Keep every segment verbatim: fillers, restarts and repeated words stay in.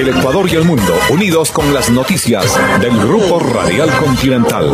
El Ecuador y el mundo, unidos con las noticias del Grupo Radial Continental.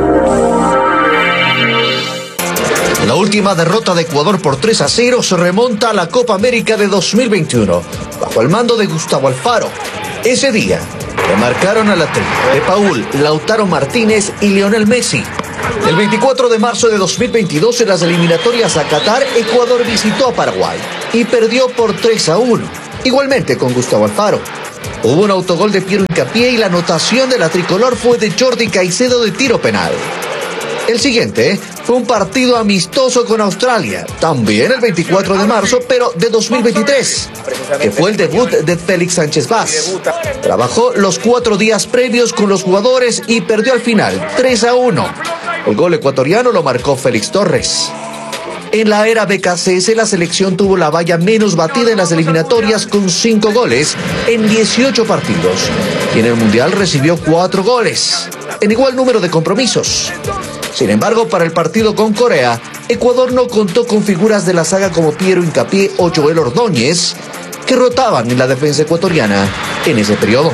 La última derrota de Ecuador por tres a cero se remonta a la Copa América de dos mil veintiuno, bajo el mando de Gustavo Alfaro. Ese día le marcaron a la tribu de Paul, Lautaro Martínez y Lionel Messi. El veinticuatro de marzo de dos mil veintidós, en las eliminatorias a Qatar, Ecuador visitó a Paraguay y perdió por tres a uno, igualmente con Gustavo Alfaro. Hubo un autogol de Piero Hincapié y la anotación de la tricolor fue de Jordi Caicedo de tiro penal. El siguiente fue un partido amistoso con Australia, también el veinticuatro de marzo, pero de dos mil veintitrés, que fue el debut de Félix Sánchez Vaz. Trabajó los cuatro días previos con los jugadores y perdió al final tres a uno. El gol ecuatoriano lo marcó Félix Torres. En la era B K C S, la selección tuvo la valla menos batida en las eliminatorias con cinco goles en dieciocho partidos. Y en el Mundial recibió cuatro goles, en igual número de compromisos. Sin embargo, para el partido con Corea, Ecuador no contó con figuras de la saga como Piero Hincapié o Joel Ordóñez, que rotaban en la defensa ecuatoriana en ese periodo.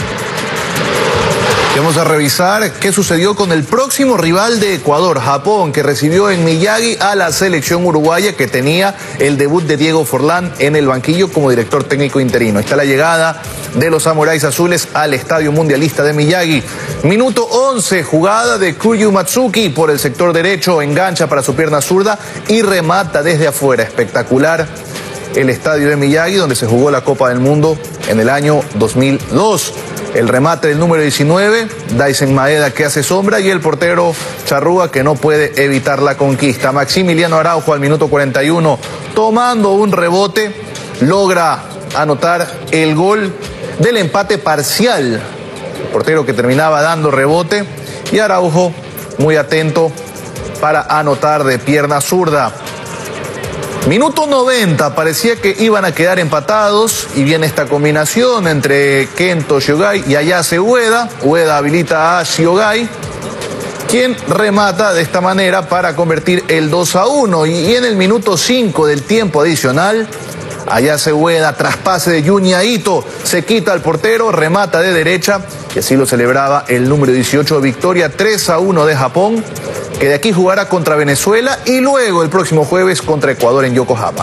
Vamos a revisar qué sucedió con el próximo rival de Ecuador, Japón, que recibió en Miyagi a la selección uruguaya, que tenía el debut de Diego Forlán en el banquillo como director técnico interino. Está la llegada de los samuráis azules al Estadio Mundialista de Miyagi. Minuto once, jugada de Kuryu Matsuki por el sector derecho, engancha para su pierna zurda y remata desde afuera. Espectacular el Estadio de Miyagi, donde se jugó la Copa del Mundo en el año dos mil dos. El remate del número diecinueve, Dyson Maeda, que hace sombra, y el portero Charrúa, que no puede evitar la conquista. Maximiliano Araujo al minuto cuarenta y uno, tomando un rebote, logra anotar el gol del empate parcial. El portero que terminaba dando rebote, y Araujo muy atento para anotar de pierna zurda. Minuto noventa, parecía que iban a quedar empatados y viene esta combinación entre Kento Shiogai y Ayase Ueda. Ueda habilita a Shiogai, quien remata de esta manera para convertir el dos a uno. Y en el minuto cinco del tiempo adicional, Ayase Ueda, traspase de Junya Ito, se quita al portero, remata de derecha, y así lo celebraba el número dieciocho. Victoria tres a uno de Japón, que de aquí jugará contra Venezuela y luego el próximo jueves contra Ecuador en Yokohama.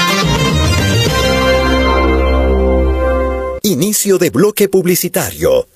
Inicio de bloque publicitario.